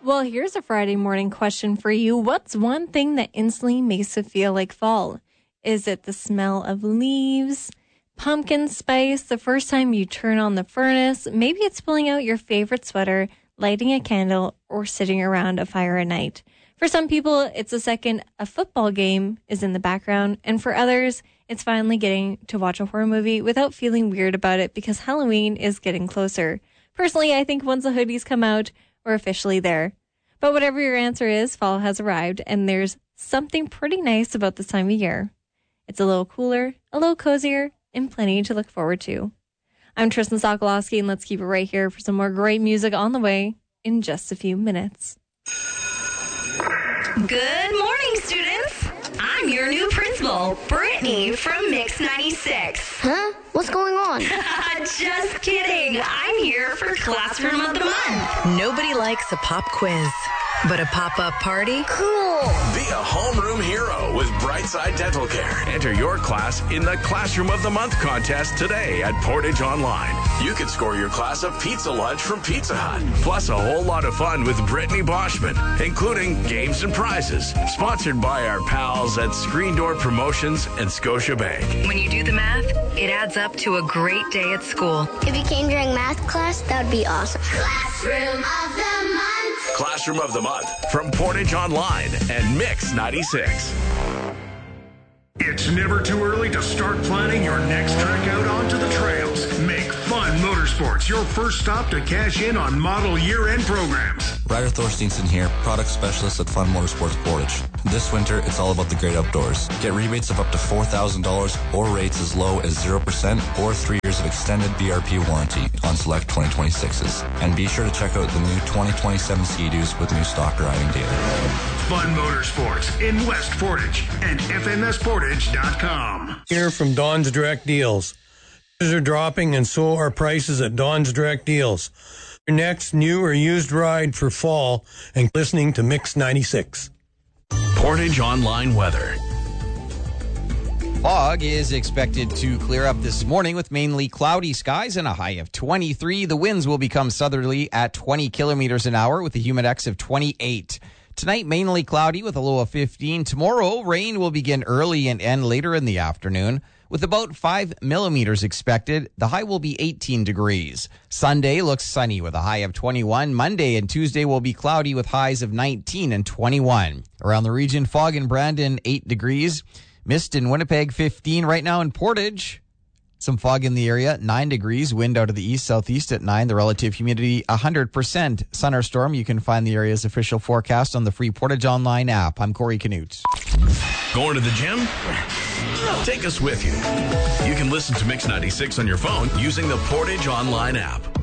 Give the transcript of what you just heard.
Well, here's a Friday morning question for you. What's one thing that instantly makes it feel like fall? Is it the smell of leaves, pumpkin spice, the first time you turn on the furnace? Maybe it's pulling out your favorite sweater, lighting a candle, or sitting around a fire at night. For some people, it's the second a football game is in the background, and for others, it's finally getting to watch a horror movie without feeling weird about it because Halloween is getting closer. Personally, I think once the hoodies come out, we're officially there. But whatever your answer is, fall has arrived, and there's something pretty nice about this time of year. It's a little cooler, a little cozier, and plenty to look forward to. I'm Tristan Sokolowski, and let's keep it right here for some more great music on the way in just a few minutes. Good morning, students. I'm your new principal, Brittany from Mix 96. Huh? What's going on? Just kidding. I'm here for Classroom of the Month. Nobody likes a pop quiz, but a pop-up party? Cool. Be a homeroom hero with Brightside Dental Care. Enter your class in the Classroom of the Month contest today at Portage Online. You could score your class a pizza lunch from Pizza Hut, plus a whole lot of fun with Brittany Boschman, including games and prizes. Sponsored by our pals at Screen Door Promotions and Scotiabank. When you do the math, it adds up to a great day at school. If you came during math class, that would be awesome. Classroom of the Month. Classroom of the Month from Portage Online and Mix 96. It's never too early to start planning your next trek out onto the trails. Make Fun Motorsports your first stop to cash in on model year-end programs. Ryder Thorsteinson here, product specialist at Fun Motorsports Portage. This winter, it's all about the great outdoors. Get rebates of up to $4,000 or rates as low as 0% or 3 years of extended BRP warranty on select 2026s. And be sure to check out the new 2027 Ski-Doos with new stock driving data. Fun Motorsports in West Portage and FMSportage.com. Here from Don's Direct Deals. Prices are dropping and so are prices at Don's Direct Deals. Your next new or used ride for fall and listening to Mix 96. Portage Online weather. Fog is expected to clear up this morning with mainly cloudy skies and a high of 23. The winds will become southerly at 20 kilometers an hour with a humidex of 28. Tonight, mainly cloudy with a low of 15. Tomorrow, rain will begin early and end later in the afternoon with about 5 millimeters expected. The high will be 18 degrees. Sunday looks sunny with a high of 21. Monday and Tuesday will be cloudy with highs of 19 and 21. Around the region, fog in Brandon, 8 degrees. Mist in Winnipeg, 15. Right now in Portage, some fog in the area, 9 degrees. Wind out of the east-southeast at 9. The relative humidity, 100%. Sun or storm, you can find the area's official forecast on the free Portage Online app. I'm Corey Canute. Going to the gym? Take us with you. You can listen to Mix 96 on your phone using the Portage Online app.